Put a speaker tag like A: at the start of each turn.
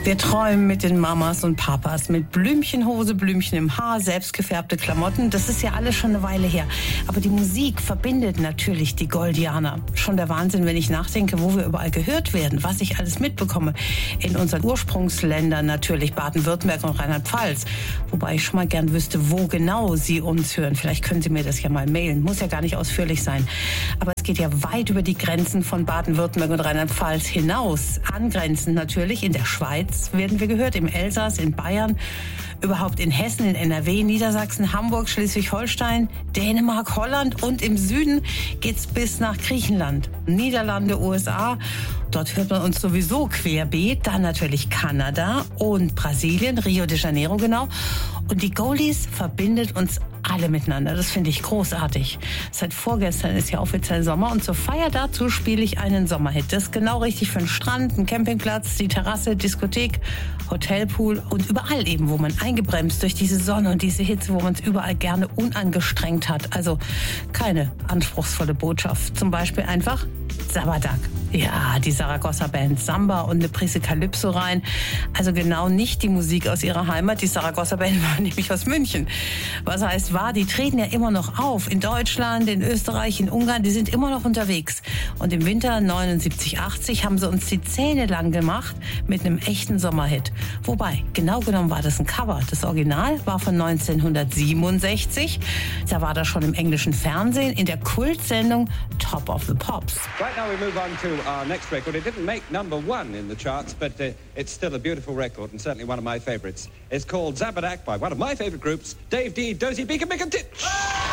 A: Wir träumen mit den Mamas und Papas, mit Blümchenhose, Blümchen im Haar, selbstgefärbte Klamotten. Das ist ja alles schon eine Weile her. Aber die Musik verbindet natürlich die Goldianer. Schon der Wahnsinn, wenn ich nachdenke, wo wir überall gehört werden, was ich alles mitbekomme. In unseren Ursprungsländern natürlich, Baden-Württemberg und Rheinland-Pfalz. Wobei ich schon mal gern wüsste, wo genau Sie uns hören. Vielleicht können Sie mir das ja mal mailen. Muss ja gar nicht ausführlich sein. Aber es geht ja weit über die Grenzen von Baden-Württemberg und Rheinland-Pfalz hinaus. Angrenzend natürlich in der Schweiz werden wir gehört, im Elsass, in Bayern, überhaupt in Hessen, in NRW, Niedersachsen, Hamburg, Schleswig-Holstein, Dänemark, Holland und im Süden geht's bis nach Griechenland, Niederlande, USA. Dort hört man uns sowieso querbeet, dann natürlich Kanada und Brasilien, Rio de Janeiro genau. Und die Goldies verbindet uns alle miteinander. Das finde ich großartig. Seit vorgestern ist ja offiziell Sommer und zur Feier dazu spiele ich einen Sommerhit. Das ist genau richtig für den Strand, einen Campingplatz, die Terrasse, Diskothek, Hotelpool und überall eben, wo man eingebremst durch diese Sonne und diese Hitze, wo man es überall gerne unangestrengt hat. Also keine anspruchsvolle Botschaft. Zum Beispiel einfach Sabadaq. Ja, die Saragossa-Band Samba und eine Prise Calypso rein. Also genau nicht die Musik aus ihrer Heimat. Die Saragossa-Band war nämlich aus München. Was heißt war, die treten ja immer noch auf. In Deutschland, in Österreich, in Ungarn, die sind immer noch unterwegs. Und im Winter 79, 80 haben sie uns die Zähne lang gemacht mit einem echten Sommerhit. Wobei, genau genommen war das ein Cover. Das Original war von 1967. Da war das schon im englischen Fernsehen in der Kultsendung Top of the Pops.
B: Right now we move on to our next record. It didn't make #1 in the charts, but it's still a beautiful record and certainly one of my favorites. It's called Zabadaq by one of my favorite groups, Dave D, Dozy Beacon, Beacon Titch.